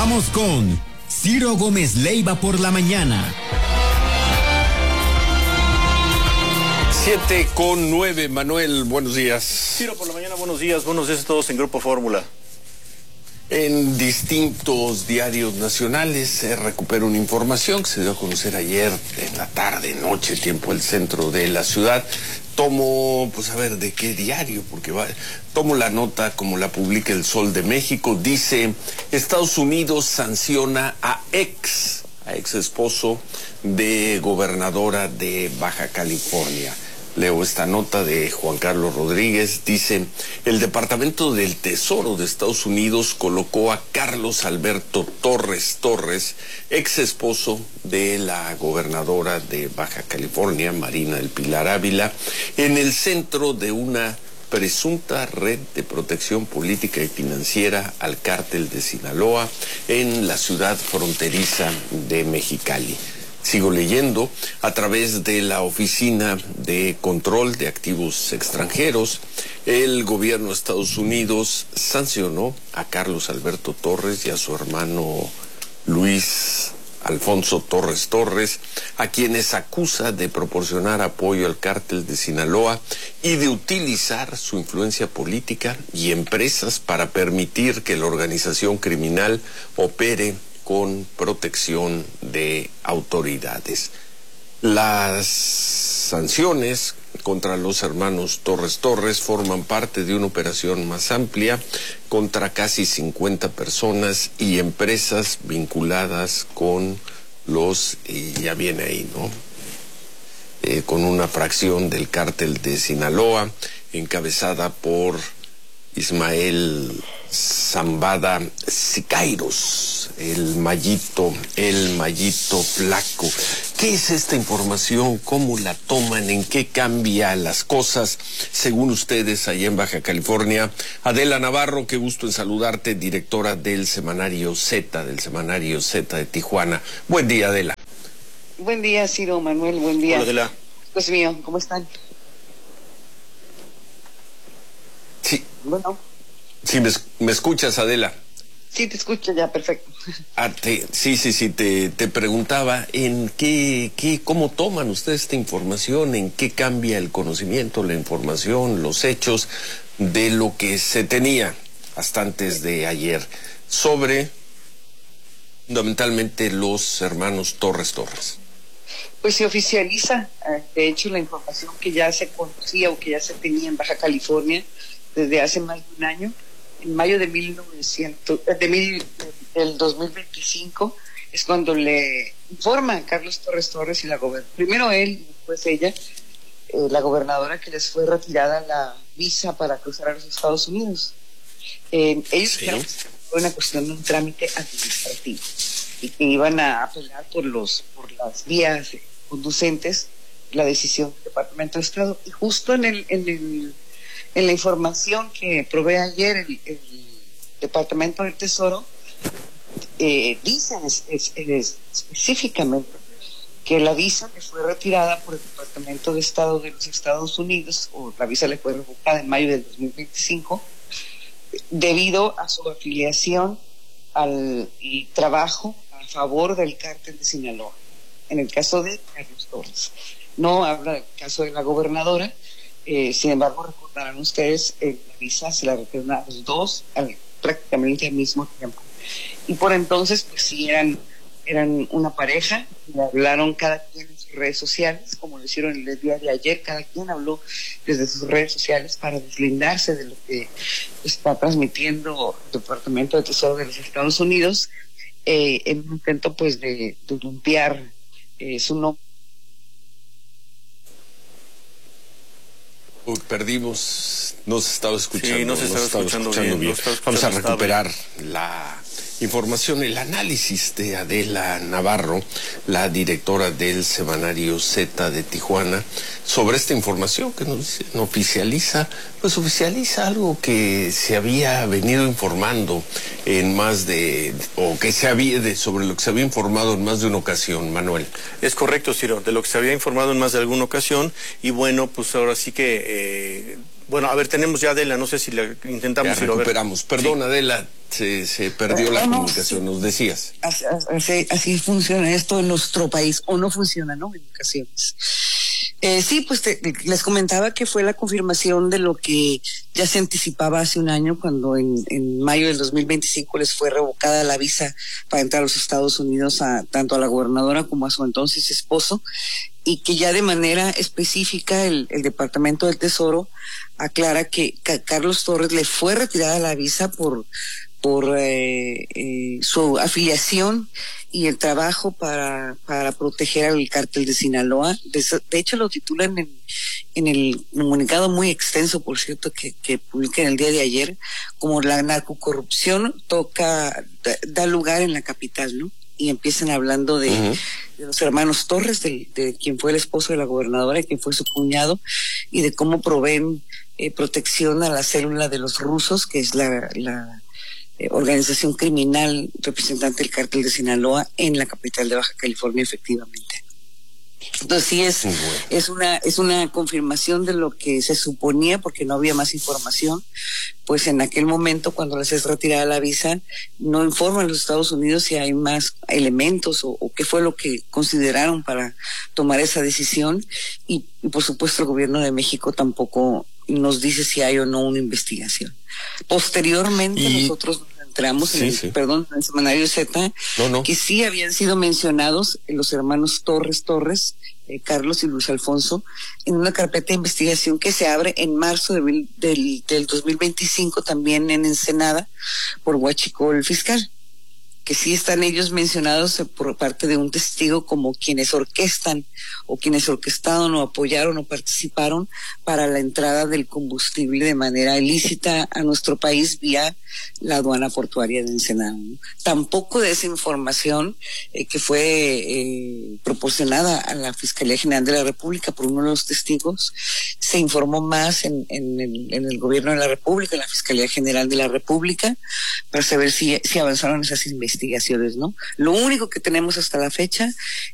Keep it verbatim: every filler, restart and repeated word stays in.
Regresamos con Ciro Gómez Leiva por la mañana. Siete con nueve, Manuel, buenos días. Ciro, por la mañana, buenos días, buenos días a todos en Grupo Fórmula. En distintos diarios nacionales se recupera una información que se dio a conocer ayer en la tarde, noche, tiempo del centro de la ciudad. Tomo, pues a ver, ¿de qué diario? Porque va, tomo la nota como la publica El Sol de México. Dice, Estados Unidos sanciona a ex, a ex esposo de gobernadora de Baja California. Leo esta nota de Juan Carlos Rodríguez. Dice, el Departamento del Tesoro de Estados Unidos colocó a Carlos Alberto Torres Torres, ex esposo de la gobernadora de Baja California, Marina del Pilar Ávila, en el centro de una presunta red de protección política y financiera al cártel de Sinaloa en la ciudad fronteriza de Mexicali. Sigo leyendo, a través de la Oficina de Control de Activos Extranjeros, el gobierno de Estados Unidos sancionó a Carlos Alberto Torres y a su hermano Luis Alfonso Torres Torres, a quienes acusa de proporcionar apoyo al cártel de Sinaloa y de utilizar su influencia política y empresas para permitir que la organización criminal opere con protección de autoridades. Las sanciones contra los hermanos Torres Torres forman parte de una operación más amplia contra casi cincuenta personas y empresas vinculadas con los, y ya viene ahí, ¿no? Eh, con una fracción del cártel de Sinaloa, encabezada por Ismael Zambada Siqueiros, el mallito, el mallito flaco. ¿Qué es esta información? ¿Cómo la toman? ¿En qué cambia las cosas según ustedes allá en Baja California? Adela Navarro, qué gusto en saludarte, directora del semanario Z, del semanario Z de Tijuana. Buen día, Adela. Buen día, Ciro, Manuel, buen día. Hola, Adela. Pues mío, ¿cómo están? Sí. Bueno. Sí, me, me escuchas, Adela. Sí, te escucho ya, perfecto. Ah, te, sí, sí, sí, te, te preguntaba en qué, qué, cómo toman ustedes esta información, en qué cambia el conocimiento, la información, los hechos de lo que se tenía hasta antes de ayer sobre fundamentalmente los hermanos Torres Torres. Pues se oficializa, de hecho, la información que ya se conocía o que ya se tenía en Baja California desde hace más de un año. En mayo de mil novecientos, de mil, del dos mil veinticinco es cuando le informa a Carlos Torres Torres y la gobernadora, primero él y después ella, eh, la gobernadora, que les fue retirada la visa para cruzar a los Estados Unidos. Eh, ellos ¿Sí? dijeron que fue una cuestión de un trámite administrativo y que iban a apelar por los por las vías conducentes la decisión del Departamento de Estado. Y justo en el en el En la información que provee ayer el, el Departamento del Tesoro, eh, dicen es, es, es, específicamente que la visa le fue retirada por el Departamento de Estado de los Estados Unidos, o la visa le fue revocada en mayo del dos mil veinticinco, debido a su afiliación al y trabajo a favor del cártel de Sinaloa, en el caso de Carlos Torres. No habla del caso de la gobernadora. Eh, sin embargo, recordarán ustedes, eh, la visa se la retiraron a los dos al, prácticamente al mismo tiempo. Y por entonces, pues sí, eran, eran una pareja, y hablaron cada quien en sus redes sociales, como lo hicieron el día de ayer, cada quien habló desde sus redes sociales para deslindarse de lo que está transmitiendo el Departamento de Tesoro de los Estados Unidos, eh, en un intento pues de, de limpiar eh, su nombre. Uy, perdimos, no se estaba escuchando, sí, no se estaba, no se estaba escuchando, escuchando bien. bien. No Vamos a recuperar la información, el análisis de Adela Navarro, la directora del semanario Z de Tijuana, sobre esta información que nos dice, no oficializa, pues oficializa algo que se había venido informando en más de, o que se había, de, sobre lo que se había informado en más de una ocasión, Manuel. Es correcto, Ciro, de lo que se había informado en más de alguna ocasión, y bueno, pues ahora sí que eh, Bueno, a ver, tenemos ya a Adela, no sé si la intentamos. Ya recuperamos. Perdón, sí. Adela, se, se perdió la no, comunicación, sí. Nos decías. Así, así, así funciona esto en nuestro país, o no funciona, ¿no? En ocasiones. Eh, sí, pues te, les comentaba que fue la confirmación de lo que ya se anticipaba hace un año, cuando en, en mayo del dos mil veinticinco les fue revocada la visa para entrar a los Estados Unidos a tanto a la gobernadora como a su entonces esposo, y que ya de manera específica el, el Departamento del Tesoro aclara que a Carlos Torres le fue retirada la visa por por eh, eh, su afiliación y el trabajo para para proteger al cártel de Sinaloa. De, de hecho, lo titulan en, en el comunicado muy extenso, por cierto, que, que publican el día de ayer, como la narcocorrupción toca, da, da lugar en la capital, ¿no? Y empiezan hablando de, uh-huh. de los hermanos Torres, de, de quien fue el esposo de la gobernadora y quien fue su cuñado, y de cómo proveen eh, protección a la célula de los rusos, que es la... la Eh, organización criminal representante del cártel de Sinaloa en la capital de Baja California, efectivamente. Entonces sí es, bueno. es una es una confirmación de lo que se suponía, porque no había más información. Pues en aquel momento, cuando les es retirada la visa, no informan a los Estados Unidos si hay más elementos o, o qué fue lo que consideraron para tomar esa decisión, y, y por supuesto el gobierno de México tampoco nos dice si hay o no una investigación. Posteriormente y... nosotros nos enteramos sí, en el, sí. perdón, en el semanario Z, no, no. que sí habían sido mencionados los hermanos Torres Torres, eh, Carlos y Luis Alfonso, en una carpeta de investigación que se abre en marzo de, del, del dos mil veinticinco, también en Ensenada, por Huachicol Fiscal, que sí están ellos mencionados por parte de un testigo como quienes orquestan o quienes orquestaron o apoyaron o participaron para la entrada del combustible de manera ilícita a nuestro país vía la aduana portuaria de Ensenada, ¿no? Tampoco de esa información eh, que fue eh, proporcionada a la Fiscalía General de la República por uno de los testigos, se informó más en, en, el, en el Gobierno de la República, en la Fiscalía General de la República, para saber si, si avanzaron esas investigaciones, ¿no? Lo único que tenemos hasta la fecha